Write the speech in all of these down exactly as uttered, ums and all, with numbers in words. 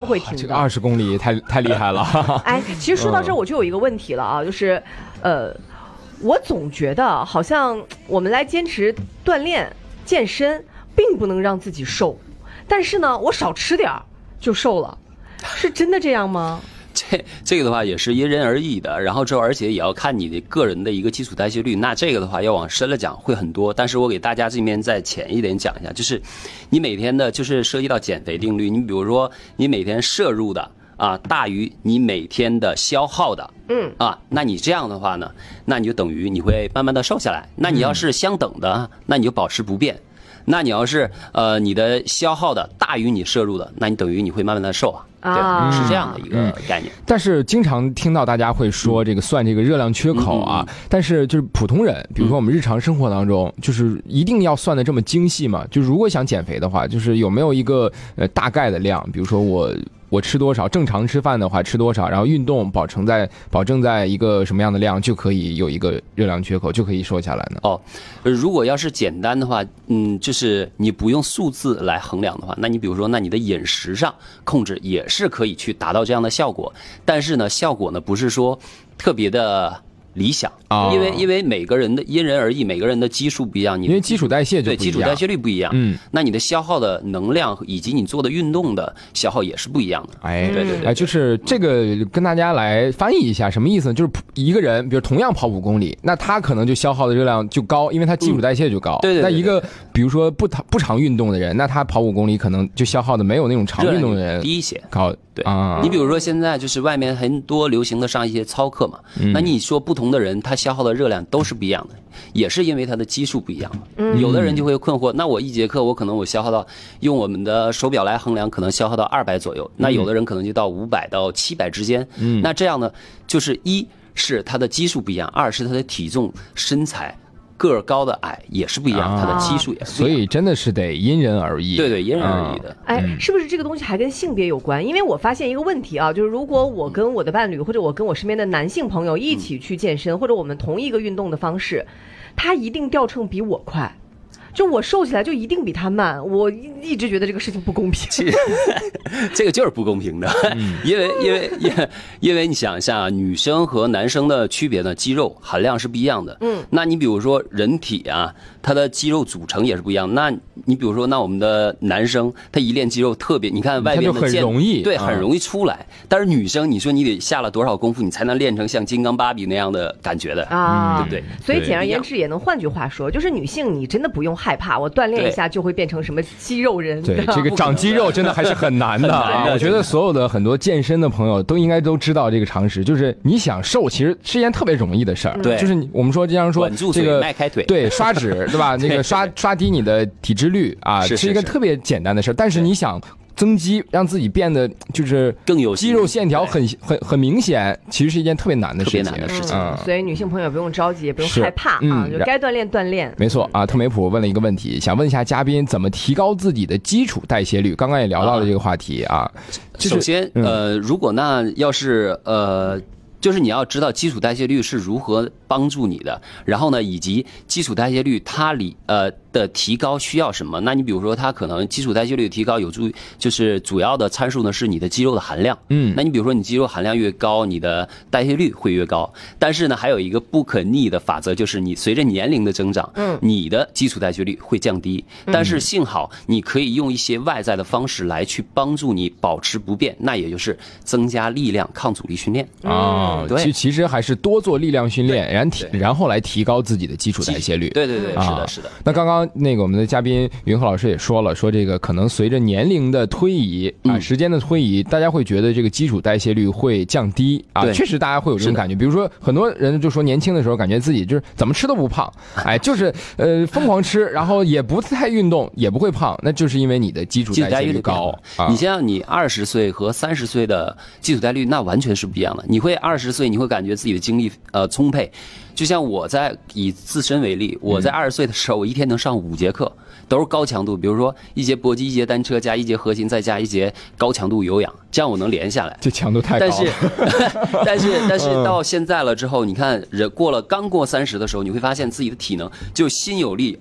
会停的。 这个二十公里太太厉害了。 哎，其实说到这，我就有一个问题了啊，就是，呃，我总觉得好像我们来坚持锻炼健身，并不能让自己瘦，但是呢，我少吃点儿就瘦了，是真的这样吗？ 这这个的话也是因人而异的，然后之后而且也要看你的个人的一个基础代谢率。那这个的话要往深了讲会很多，但是我给大家这边再浅一点讲一下，就是你每天的，就是涉及到减肥定律。你比如说你每天摄入的啊大于你每天的消耗的，嗯啊，那你这样的话呢，那你就等于你会慢慢的瘦下来。那你要是相等的，那你就保持不变。那你要是呃你的消耗的大于你摄入的，那你等于你会慢慢的瘦啊。对，是这样的一个概念。 嗯、但是经常听到大家会说这个算这个热量缺口啊，嗯嗯嗯但是就是普通人，比如说我们日常生活当中，就是一定要算的这么精细吗？就如果想减肥的话，就是有没有一个呃大概的量？比如说我。我吃多少，正常吃饭的话吃多少，然后运动保证在保证在一个什么样的量，就可以有一个热量缺口，就可以瘦下来呢？ 哦，如果要是简单的话，嗯，就是你不用数字来衡量的话，那你比如说，那你的饮食上控制也是可以去达到这样的效果，但是呢，效果呢不是说特别的理想，哦、因为因为每个人的因人而异，每个人的基数不一样，你因为基础代谢就不一样， 对基础代谢率不一样， 嗯， 那你的消耗的能量以及你做的运动的消耗也是不一样的。 哎， 对对对， 哎，就是这个跟大家来翻译一下，什么意思？就是一个人，比如同样跑五公里，那他可能就消耗的热量就高，因为他基础代谢就高。 嗯、对, 对, 对, 对。 那一个比如说不不常运动的人，那他跑五公里可能就消耗的没有那种常运动的人低一些高。 对啊， 你比如说现在就是外面很多流行的上一些操课嘛，嗯、那你说不同的人他消耗的热量都是不一样的，也是因为他的基数不一样。嗯，有的人就会困惑，那我一节课我可能我消耗到用我们的手表来衡量，可能消耗到二百左右，那有的人可能就到五百到七百之间。嗯，那这样呢，就是一是他的基数不一样，二是他的体重身材。个儿高的矮也是不一样，它的基数也是不一样， 所以真的是得因人而异。 对对，因人而异的。 哎，是不是这个东西还跟性别有关？因为我发现一个问题啊，就是如果我跟我的伴侣或者我跟我身边的男性朋友一起去健身，或者我们同一个运动的方式，他一定掉秤比我快。就我瘦起来就一定比他慢，我一直觉得这个事情不公平。 其实这个就是不公平的，因为因为因为因为你想一下，女生和男生的区别呢，肌肉含量是不一样的。嗯，那你比如说人体啊，它的肌肉组成也是不一样。那你比如说，那我们的男生他一练肌肉特别，你看外面的很容易， 对，很容易出来。但是女生，你说你得下了多少功夫，你才能练成像金刚芭比那样的感觉的啊？对不对？ 所以简而言之，也能换句话说，就是女性你真的不用害怕，我锻炼一下就会变成什么肌肉人。 对，这个长肌肉真的还是很难的啊！我觉得所有的很多健身的朋友都应该都知道这个常识，就是你想瘦，其实是一件特别容易的事儿。 对， 就是我们说经常说这个迈开腿， 对，刷脂对吧？那个刷刷低你的体脂率啊，是一个特别简单的事儿。但是你想增肌，让自己变得就是更有肌肉线条很很很明显，其实是一件特别难的事情。 特别难的事情， 嗯，所以女性朋友不用着急，也不用害怕啊，就该锻炼锻炼。 没错啊，特梅普问了一个问题，想问一下嘉宾怎么提高自己的基础代谢率？刚刚也聊到了这个话题啊。 首先，呃，如果那要是呃。就是你要知道基础代谢率是如何帮助你的，然后呢，以及基础代谢率它里呃的提高需要什么？那你比如说，它可能基础代谢率的提高有助于，就是主要的参数呢是你的肌肉的含量。嗯，那你比如说你肌肉含量越高，你的代谢率会越高。但是呢，还有一个不可逆的法则，就是你随着年龄的增长，嗯，你的基础代谢率会降低。但是幸好你可以用一些外在的方式来去帮助你保持不变，那也就是增加力量抗阻力训练啊。哦，其其实还是多做力量训练，然提然后来提高自己的基础代谢率。 对对对，是的，是的。 那刚刚那个我们的嘉宾云鹤老师也说了，说这个可能随着年龄的推移啊，时间的推移，大家会觉得这个基础代谢率会降低啊。确实，大家会有这种感觉。比如说，很多人就说年轻的时候感觉自己就是怎么吃都不胖，哎，就是呃疯狂吃，然后也不太运动，也不会胖，那就是因为你的基础代谢率高。 你像你二十岁和三十岁的基础代谢率，那完全是不一样的。你会二十岁，你会感觉自己的精力呃充沛，就像我在以自身为例，我在二十岁的时候，我一天能上五节课，都是高强度，比如说一节搏击、一节单车加一节核心，再加一节高强度有氧，这样我能连下来。 这强度太高了。 但是，但是，但是到现在了之后，你看人过了刚过三十的时候，你会发现自己的体能就心有力。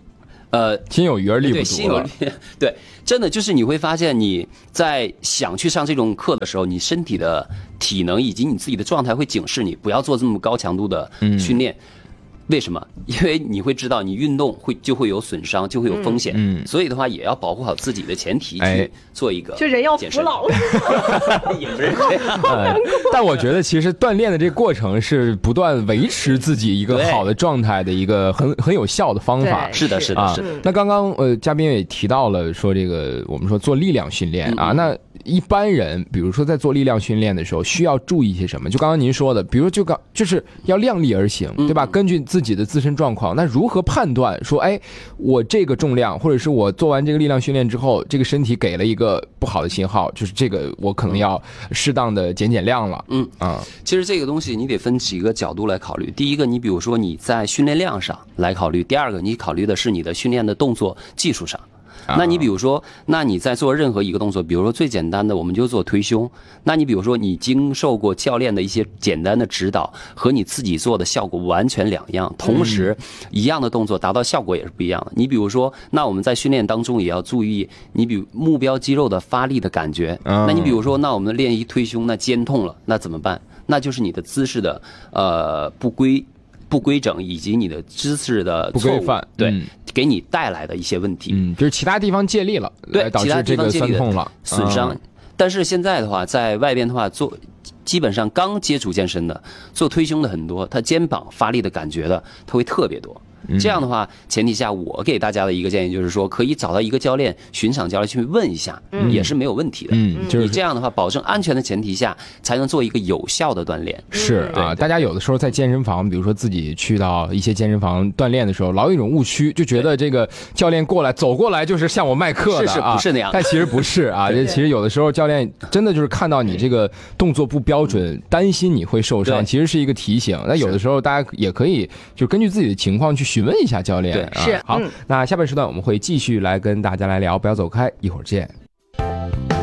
呃， 心有余而力对， 不足了。 心有余，对，真的就是你会发现你在想去上这种课的时候，你身体的体能以及你自己的状态会警示你不要做这么高强度的训练。嗯为什么？因为你会知道，你运动会就会有损伤，就会有风险。嗯，所以的话也要保护好自己的前提去做一个。 就人要服老， 也不是这样。 呃、但我觉得其实锻炼的这个过程是不断维持自己一个好的状态的一个很很有效的方法。 是的，是的，是的。 那刚刚呃，嘉宾也提到了说这个我们说做力量训练啊，那一般人比如说在做力量训练的时候需要注意些什么？就刚刚您说的，比如就刚就是要量力而行，对吧？根据自己的自身状况，那如何判断说，哎，我这个重量或者是我做完这个力量训练之后，这个身体给了一个不好的信号，就是这个我可能要适当的减减量了。嗯啊， 其实这个东西你得分几个角度来考虑。第一个，你比如说你在训练量上来考虑；第二个，你考虑的是你的训练的动作技术上。那你比如说，那你在做任何一个动作，比如说最简单的，我们就做推胸。那你比如说，你经受过教练的一些简单的指导，和你自己做的效果完全两样。同时，一样的动作达到效果也是不一样的。你比如说，那我们在训练当中也要注意，你比目标肌肉的发力的感觉。那你比如说，那我们练一推胸，那肩痛了，那怎么办？那就是你的姿势的呃不规。不规整以及你的姿势的不规范， 对、嗯，给你带来的一些问题， 嗯，就是其他地方借力了， 对， 导致这个酸痛了， 损伤、嗯。但是现在的话，在外边的话做，基本上刚接触健身的，做推胸的很多，他肩膀发力的感觉的，他会特别多。这样的话，前提下，我给大家的一个建议就是说，可以找到一个教练，寻场教练去问一下，嗯、也是没有问题的。嗯，就是你这样的话，保证安全的前提下，才能做一个有效的锻炼。 是啊，大家有的时候在健身房，比如说自己去到一些健身房锻炼的时候，老有一种误区，就觉得这个教练过来走过来就是向我卖课的啊， 是是不是那样？ 但其实不是啊，这其实有的时候教练真的就是看到你这个动作不标准，担心你会受伤，其实是一个提醒。那有的时候大家也可以就根据自己的情况去询问一下教练。 对，是、 啊、好、嗯。那下半时段我们会继续来跟大家来聊，不要走开，一会儿见。